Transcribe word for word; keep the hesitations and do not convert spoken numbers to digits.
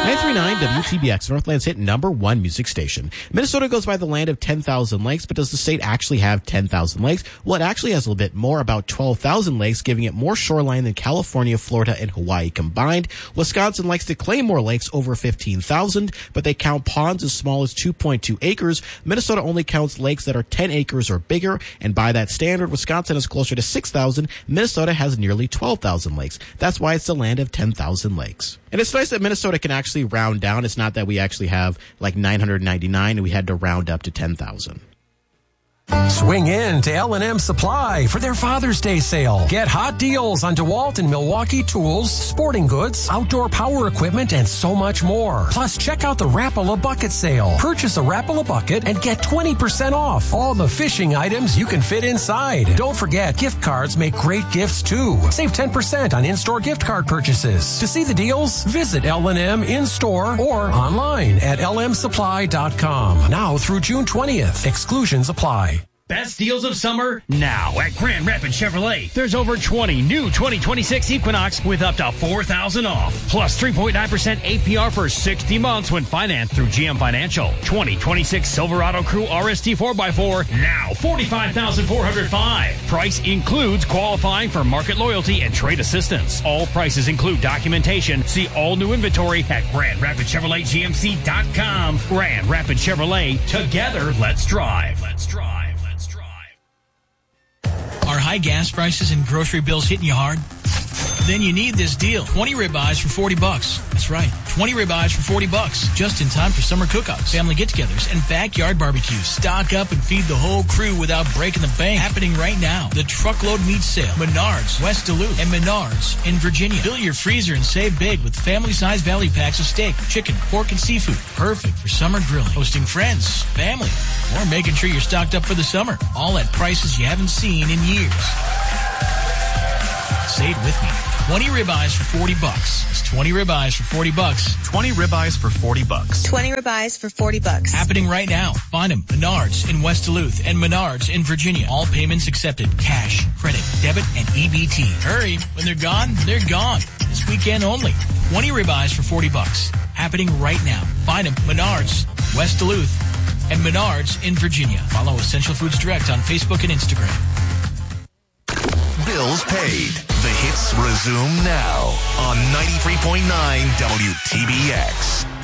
nine three nine W T B X, Northland's hit number one music station. Minnesota goes by the land of ten thousand lakes, but does the state actually have ten thousand lakes? Well, it actually has a little bit more, about twelve thousand lakes, giving it more shoreline than California, Florida, and Hawaii combined. Wisconsin likes to claim more lakes, over fifteen thousand, but they count ponds as small as two point two acres. Minnesota only counts lakes that are ten acres or bigger, and by that standard, Wisconsin is closer to six thousand. Minnesota has nearly twelve thousand lakes. That's why it's the land of ten thousand lakes. And it's nice that Minnesota can actually round down. It's not that we actually have like nine hundred ninety-nine and we had to round up to ten thousand. Swing in to L and M Supply for their Father's Day sale. Get hot deals on DeWalt and Milwaukee tools, sporting goods, outdoor power equipment, and so much more. Plus, check out the Rapala Bucket sale. Purchase a Rapala Bucket and get twenty percent off all the fishing items you can fit inside. Don't forget, gift cards make great gifts too. Save ten percent on in-store gift card purchases. To see the deals, visit L and M in-store or online at L M supply dot com. Now through June twentieth. Exclusions apply. Best deals of summer now at Grand Rapids Chevrolet. There's over twenty new twenty twenty-six Equinox with up to four thousand dollars off. Plus three point nine percent A P R for sixty months when financed through G M Financial. twenty twenty-six Silverado Crew R S T four by four, now forty-five thousand four hundred five dollars. Price includes qualifying for market loyalty and trade assistance. All prices include documentation. See all new inventory at Grand Rapids Chevrolet G M C dot com. Grand Rapids Chevrolet. Together, let's drive. Let's drive. Are high gas prices and grocery bills hitting you hard? Then you need this deal. twenty ribeyes for forty bucks. That's right. twenty ribeyes for forty bucks. Just in time for summer cookouts, family get-togethers, and backyard barbecues. Stock up and feed the whole crew without breaking the bank. Happening right now. The Truckload Meat Sale. Menards, West Duluth, and Menards in Virginia. Fill your freezer and save big with family-sized value packs of steak, chicken, pork, and seafood. Perfect for summer grilling, hosting friends, family, or making sure you're stocked up for the summer. All at prices you haven't seen in years. Say it with me. twenty ribeyes for forty bucks. It's twenty ribeyes for forty bucks. twenty ribeyes for forty bucks. twenty ribeyes for forty bucks. Happening right now. Find them. Menards in West Duluth and Menards in Virginia. All payments accepted. Cash, credit, debit, and E B T. Hurry. When they're gone, they're gone. This weekend only. twenty ribeyes for forty bucks. Happening right now. Find them. Menards, West Duluth, and Menards in Virginia. Follow Essential Foods Direct on Facebook and Instagram. Bills paid. The hits resume now on ninety-three point nine W T B X.